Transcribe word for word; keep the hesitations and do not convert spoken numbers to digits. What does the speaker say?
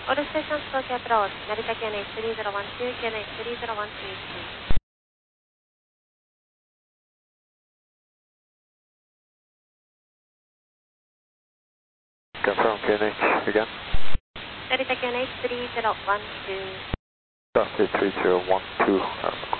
All stations Tokyo approach, Narita K N H three zero one two, K N H three zero one two two. Confirm K N H again. Narita K N H three zero one two. Dusty three zero one two.